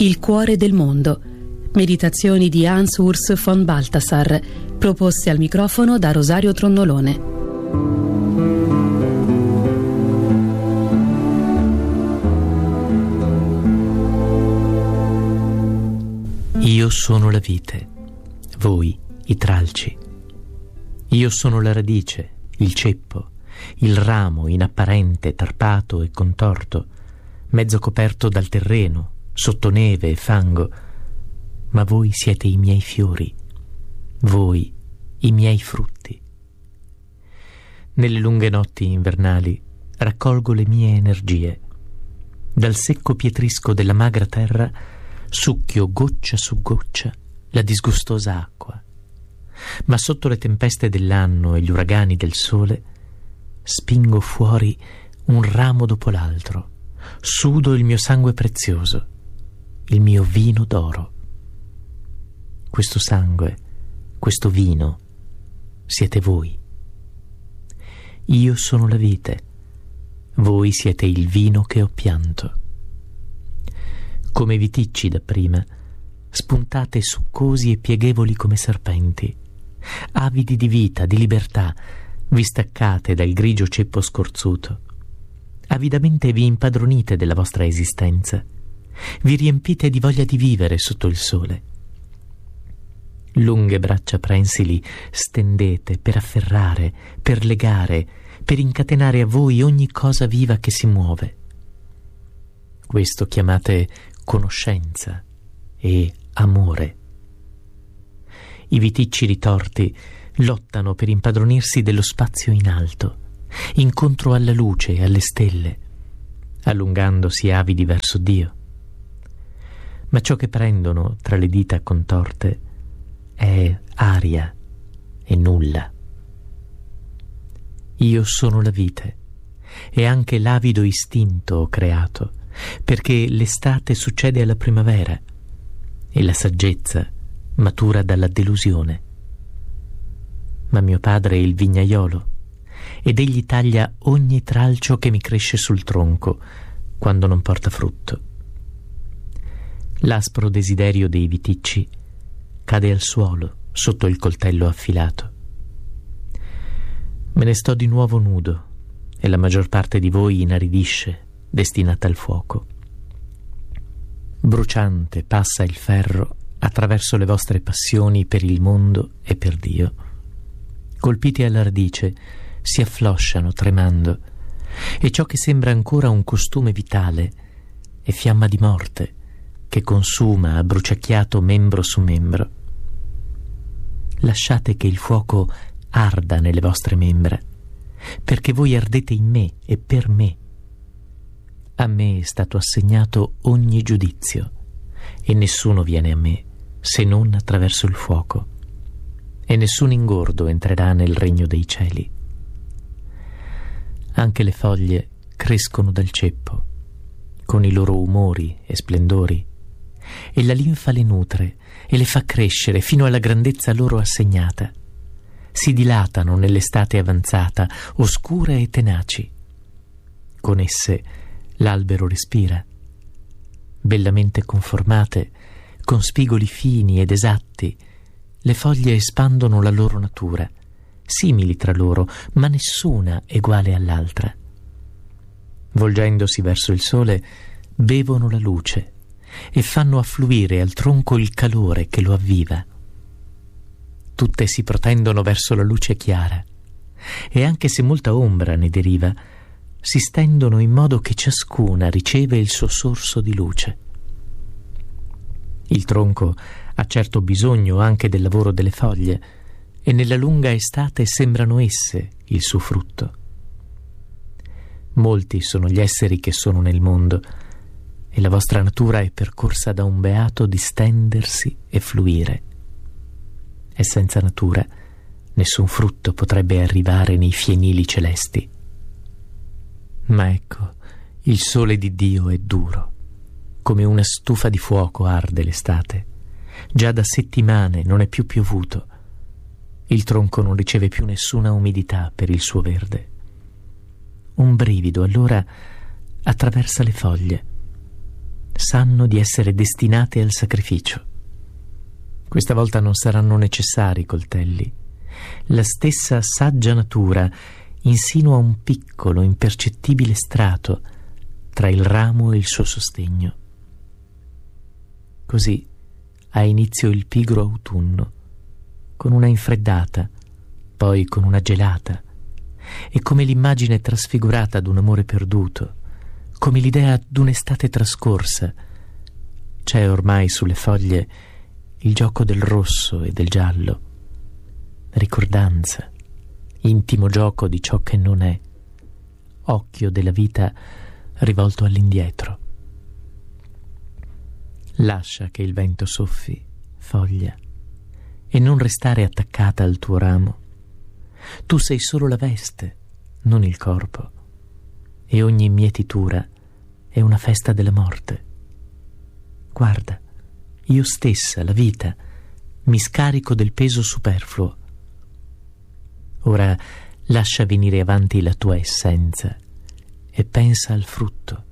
Il cuore del mondo. Meditazioni di Hans Urs von Balthasar, proposte al microfono da Rosario Tronnolone. Io sono la vite, voi i tralci. Io sono la radice, il ceppo, il ramo inapparente, tarpato e contorto, mezzo coperto dal terreno, sotto neve e fango, ma voi siete i miei fiori, voi i miei frutti. Nelle lunghe notti invernali raccolgo le mie energie. Dal secco pietrisco della magra terra succhio goccia su goccia la disgustosa acqua, ma sotto le tempeste dell'anno e gli uragani del sole spingo fuori un ramo dopo l'altro, sudo il mio sangue prezioso, il mio vino d'oro. Questo sangue, questo vino, siete voi. Io sono la vite, voi siete il vino che ho pianto. Come viticci dapprima, spuntate succosi e pieghevoli come serpenti, avidi di vita, di libertà, vi staccate dal grigio ceppo scorzuto. Avidamente vi impadronite della vostra esistenza, vi riempite di voglia di vivere sotto il sole. Lunghe braccia prensili stendete per afferrare, per legare, per incatenare a voi ogni cosa viva che si muove. Questo chiamate conoscenza e amore. I viticci ritorti lottano per impadronirsi dello spazio in alto, incontro alla luce e alle stelle, allungandosi avidi verso Dio. Ma ciò che prendono tra le dita contorte è aria e nulla. Io sono la vite e anche l'avido istinto ho creato, perché l'estate succede alla primavera e la saggezza matura dalla delusione. Ma mio padre è il vignaiolo ed egli taglia ogni tralcio che mi cresce sul tronco quando non porta frutto. L'aspro desiderio dei viticci cade al suolo sotto il coltello affilato. Me ne sto di nuovo nudo e la maggior parte di voi inaridisce, destinata al fuoco. Bruciante passa il ferro attraverso le vostre passioni per il mondo e per Dio. Colpiti alla radice si afflosciano tremando, e ciò che sembra ancora un costume vitale è fiamma di morte che consuma abbruciacchiato membro su membro. Lasciate che il fuoco arda nelle vostre membra, perché voi ardete in me e per me. A me è stato assegnato ogni giudizio, e nessuno viene a me se non attraverso il fuoco, e nessun ingordo entrerà nel regno dei cieli. Anche le foglie crescono dal ceppo, con i loro umori e splendori, e la linfa le nutre e le fa crescere fino alla grandezza loro assegnata. Si dilatano nell'estate avanzata, oscure e tenaci. Con esse l'albero respira. Bellamente conformate, con spigoli fini ed esatti, le foglie espandono la loro natura, simili tra loro, ma nessuna eguale all'altra. Volgendosi verso il sole, bevono la luce e fanno affluire al tronco il calore che lo avviva. Tutte si protendono verso la luce chiara, e anche se molta ombra ne deriva, si stendono in modo che ciascuna riceve il suo sorso di luce. Il tronco ha certo bisogno anche del lavoro delle foglie, e nella lunga estate sembrano esse il suo frutto. Molti sono gli esseri che sono nel mondo, e la vostra natura è percorsa da un beato distendersi e fluire. E senza natura nessun frutto potrebbe arrivare nei fienili celesti. Ma ecco, il sole di Dio è duro, come una stufa di fuoco arde l'estate. Già da settimane non è più piovuto. Il tronco non riceve più nessuna umidità per il suo verde. Un brivido allora attraversa le foglie sanno di essere destinate al sacrificio. Questa volta non saranno necessari coltelli. La stessa saggia natura insinua un piccolo, impercettibile strato tra il ramo e il suo sostegno. Così ha inizio il pigro autunno, con una infreddata, poi con una gelata, e come l'immagine trasfigurata d'un amore perduto, come l'idea d'un'estate trascorsa, c'è ormai sulle foglie il gioco del rosso e del giallo, ricordanza, intimo gioco di ciò che non è, occhio della vita rivolto all'indietro. Lascia che il vento soffi, foglia, e non restare attaccata al tuo ramo. Tu sei solo la veste, non il corpo, e ogni mietitura è una festa della morte. Guarda, io stessa, la vita, mi scarico del peso superfluo. Ora lascia venire avanti la tua essenza e pensa al frutto.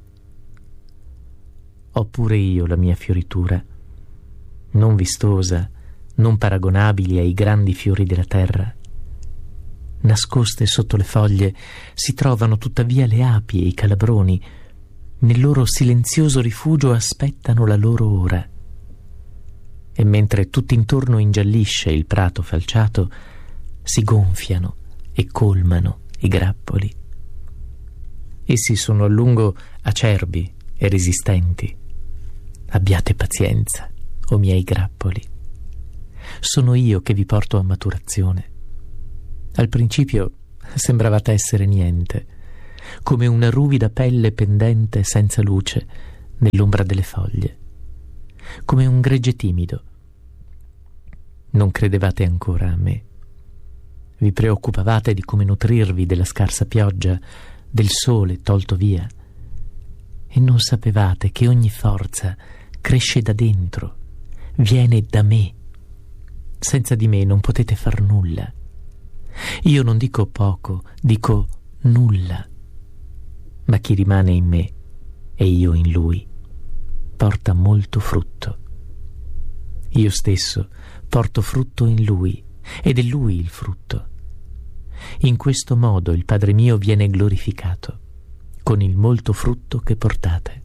Ho pure io la mia fioritura, non vistosa, non paragonabili ai grandi fiori della terra. Nascoste sotto le foglie si trovano tuttavia le api e i calabroni. Nel loro silenzioso rifugio aspettano la loro ora. E mentre tutt'intorno ingiallisce il prato falciato, si gonfiano e colmano i grappoli. Essi sono a lungo acerbi e resistenti. Abbiate pazienza, o miei grappoli. Sono io che vi porto a maturazione. Al principio sembravate essere niente, come una ruvida pelle pendente senza luce nell'ombra delle foglie, come un gregge timido. Non credevate ancora a me. Vi preoccupavate di come nutrirvi della scarsa pioggia, del sole tolto via, e non sapevate che ogni forza cresce da dentro, viene da me. Senza di me non potete far nulla. Io non dico poco, dico nulla. Ma chi rimane in me e io in lui porta molto frutto. Io stesso porto frutto in lui ed è lui il frutto. In questo modo il Padre mio viene glorificato con il molto frutto che portate.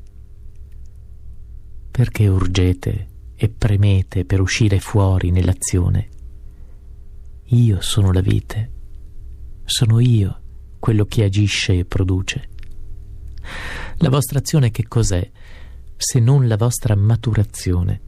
Perché urgete e premete per uscire fuori nell'azione? Io sono la vite, sono io quello che agisce e produce. La vostra azione che cos'è, se non la vostra maturazione?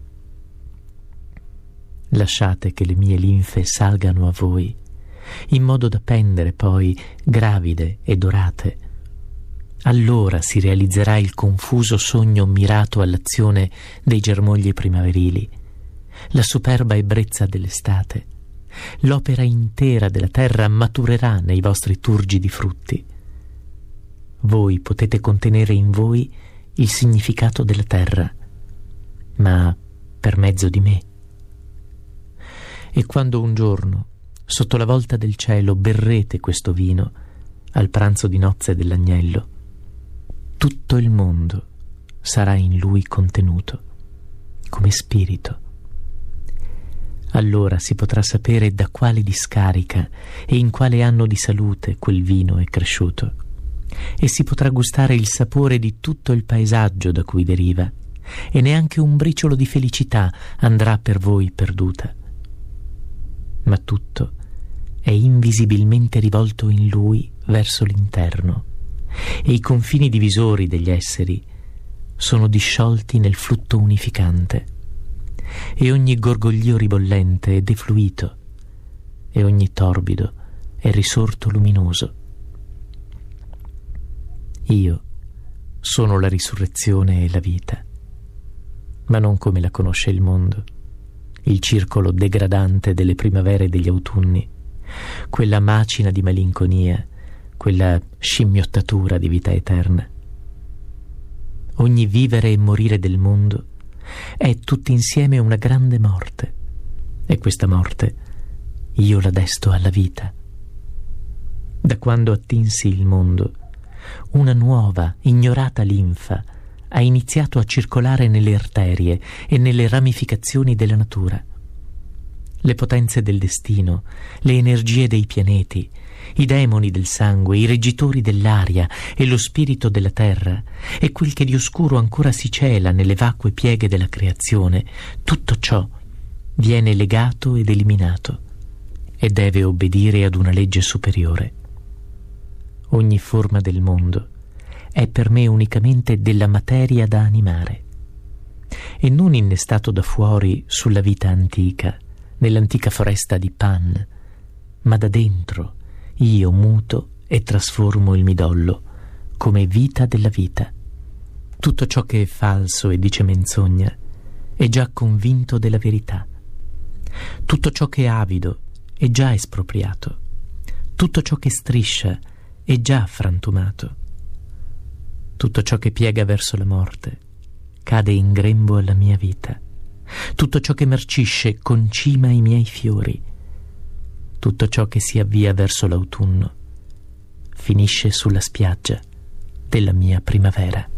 Lasciate che le mie linfe salgano a voi, in modo da pendere poi gravide e dorate. Allora si realizzerà il confuso sogno mirato all'azione dei germogli primaverili, la superba ebbrezza dell'estate. L'opera intera della terra maturerà nei vostri turgidi frutti. Voi potete contenere in voi il significato della terra, ma per mezzo di me. E quando un giorno, sotto la volta del cielo, berrete questo vino al pranzo di nozze dell'agnello, tutto il mondo sarà in lui contenuto, come spirito. Allora si potrà sapere da quale discarica e in quale anno di salute quel vino è cresciuto, e si potrà gustare il sapore di tutto il paesaggio da cui deriva, e neanche un briciolo di felicità andrà per voi perduta. Ma tutto è invisibilmente rivolto in lui verso l'interno, e i confini divisori degli esseri sono disciolti nel flutto unificante, e ogni gorgoglio ribollente è defluito, e ogni torbido è risorto luminoso. Io sono la risurrezione e la vita, ma non come la conosce il mondo, il circolo degradante delle primavere e degli autunni, quella macina di malinconia, quella scimmiottatura di vita eterna. Ogni vivere e morire del mondo è tutto insieme una grande morte, e questa morte io la desto alla vita. Da quando attinsi il mondo, una nuova, ignorata linfa ha iniziato a circolare nelle arterie e nelle ramificazioni della natura. Le potenze del destino, le energie dei pianeti, i demoni del sangue, i reggitori dell'aria e lo spirito della terra, e quel che di oscuro ancora si cela nelle vacue pieghe della creazione, tutto ciò viene legato ed eliminato e deve obbedire ad una legge superiore. Ogni forma del mondo è per me unicamente della materia da animare, e non innestato da fuori sulla vita antica, nell'antica foresta di Pan, ma da dentro io muto e trasformo il midollo come vita della vita. Tutto ciò che è falso e dice menzogna è già convinto della verità. Tutto ciò che è avido è già espropriato. Tutto ciò che striscia è già frantumato. Tutto ciò che piega verso la morte cade in grembo alla mia vita. Tutto ciò che marcisce concima i miei fiori. Tutto ciò che si avvia verso l'autunno finisce sulla spiaggia della mia primavera.